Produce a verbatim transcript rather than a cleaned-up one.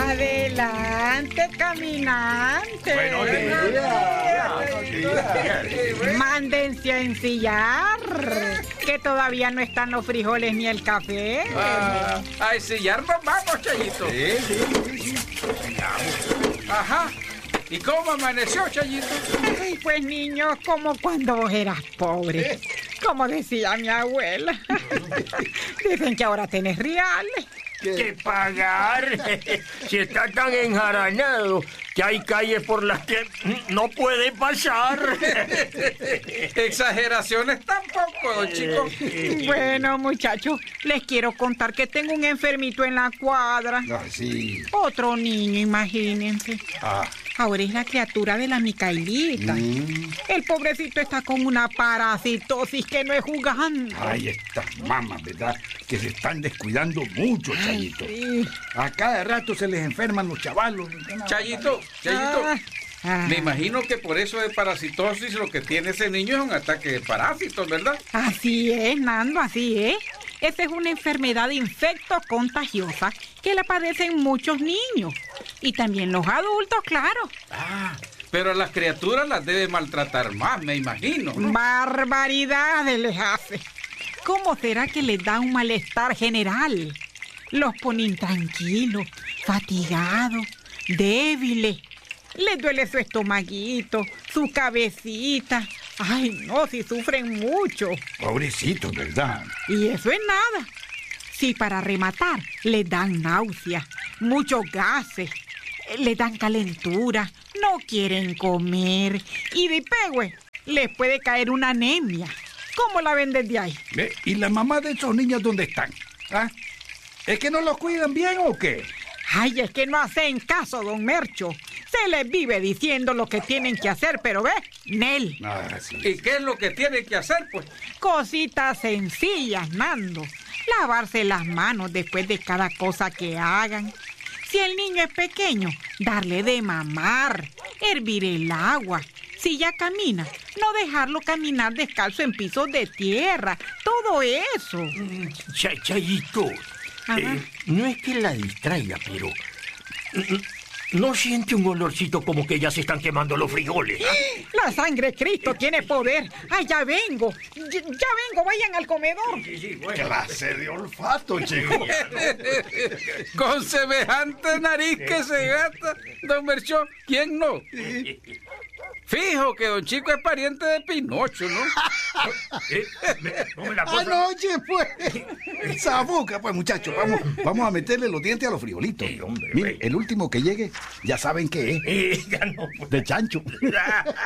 Adelante, caminante. Buenos días. Mándense a ensillar, que todavía no están los frijoles ni el café. Ah, a ensillar nos vamos, Chayito. Sí, sí, sí, sí. Ajá. ¿Y cómo amaneció, Chayito? Ay, pues niño, como cuando vos eras pobre. Como decía mi abuela. Dicen que ahora tenés reales. ¿Qué pagar? Si está tan enjaranado que hay calles por las que no puede pasar. Exageraciones tampoco, don Chico. Bueno, muchachos, les quiero contar que tengo un enfermito en la cuadra. Ah, sí. Otro niño, imagínense. Ah. Ahora es la criatura de la Micaelita. Mm. El pobrecito está con una parasitosis que no es jugando. Ay, estas mamas, ¿verdad? Que se están descuidando mucho, Chayito. Sí. A cada rato se les enferman los chavalos. Chayito, Chayito. Ah, ah. Me imagino que por eso de parasitosis lo que tiene ese niño es un ataque de parásitos, ¿verdad? Así es, Nando, así es. Esa es una enfermedad infecto-contagiosa que la padecen muchos niños. Y también los adultos, claro. Ah, pero a las criaturas las debe maltratar más, me imagino, ¿no? Barbaridades les hace. ¿Cómo será que les da un malestar general? Los pone intranquilos, fatigados, débiles. Les duele su estomaguito, su cabecita. Ay, no, si sufren mucho. Pobrecitos, ¿verdad? Y eso es nada. Si para rematar les dan náuseas, muchos gases, les dan calentura, no quieren comer y de pegüe les puede caer una anemia. ¿Cómo la ven desde ahí? ¿Ve? ¿Y la mamá de esos niños dónde están? ¿Ah? ¿Es que no los cuidan bien o qué? Ay, es que no hacen caso, don Mercho. Se les vive diciendo lo que tienen que hacer, pero ve, Nel. Ah, sí. ¿Y qué es lo que tiene que hacer, pues? Cositas sencillas, Nando. Lavarse las manos después de cada cosa que hagan. Si el niño es pequeño, darle de mamar, hervir el agua. Si ya camina, no dejarlo caminar descalzo en pisos de tierra. Todo eso. Ch- Chayito, eh, no es que la distraiga, pero ¿no siente un olorcito como que ya se están quemando los frijoles? ¿Ah? La sangre de Cristo tiene poder. ¡Ay, ya vengo! Ya, ya vengo, vayan al comedor. Sí, sí, bueno. Clase de olfato, chico. Con semejante nariz que se gasta, don Merchó, ¿quién no? Fijo que don Chico es pariente de Pinocho, ¿no? Eh, me- no me la puedo- Anoche, pues. Esa boca, pues, muchachos. Vamos, vamos a meterle los dientes a los frijolitos. Sí, hombre, Mire, güey. el último que llegue, ya saben qué es. Eh, ya no, pues. De chancho.